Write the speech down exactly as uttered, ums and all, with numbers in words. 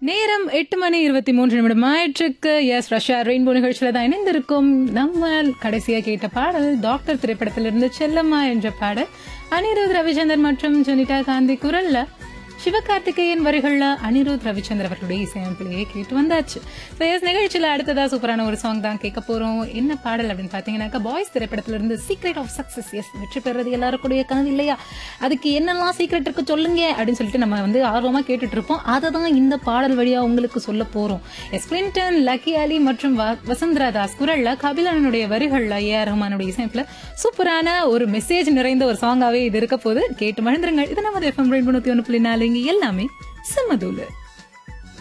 நேரம் எட்டு மணி இருபத்தி மூன்று நிமிடம் ஆயிற்றுக்கு. எஸ் ரஷ்யா ரெயின்போ நிகழ்ச்சியில தான் இணைந்திருக்கும். நம்ம கடைசியா கேட்ட பாடல் டாக்டர் திரைப்படத்திலிருந்து செல்லம்மா என்ற பாடல். அனிருத் ரவிச்சந்தர் மற்றும் ஜெனிதா காந்தி குரல்ல, சிவகார்த்திகேயன் வரிகள்ல அனிருத் ரவிச்சந்தர் அவர்களுடைய இசையமைப்பிலேயே கேட்டு வந்தாச்சு. நிகழ்ச்சியில அடுத்ததா சூப்பரான ஒரு சாங் தான் கேட்க போறோம். என்ன பாடல் அப்படின்னு பாத்தீங்கன்னாக்கா, பாய்ஸ் திரைப்படத்துல இருந்து சீக்ரெட் ஆஃப் சக்சஸ். எஸ், வெற்றி பெறது எல்லாருக்கூடிய கனவு இல்லையா? அதுக்கு என்னெல்லாம் சீக்ரெட் இருக்கு சொல்லுங்க அப்படின்னு சொல்லிட்டு நம்ம வந்து ஆர்வமா கேட்டுட்டு இருப்போம். அதை தான் இந்த பாடல் வழியா உங்களுக்கு சொல்ல போறோம். எஸ் கிளின்டன், லக்கி அலி மற்றும் வசந்தரா தாஸ் குரல்ல, கபிலனுடைய வரிகள்ல, ஏ ஆர் ரஹ்மானுடைய இசையமைப்புல சூப்பரான ஒரு மெசேஜ் நிறைந்த ஒரு சாங்காவே இது இருக்க போது. கேட்டு மகிழ்ந்துருங்க. இது நம்ம எஃப்எம் ரெயின்போ நூத்தி ஒன்று புள்ளி நாலு. எல்லாமே சமதூல.